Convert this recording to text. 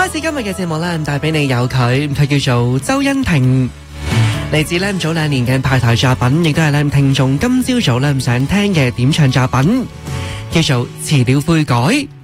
開始今日嘅節目咧，帶俾你有佢叫做周欣婷，嚟自咧早2年嘅派台作品，亦都係咧聽眾今朝早咧想聽嘅點唱作品，叫做《辭了悔改》。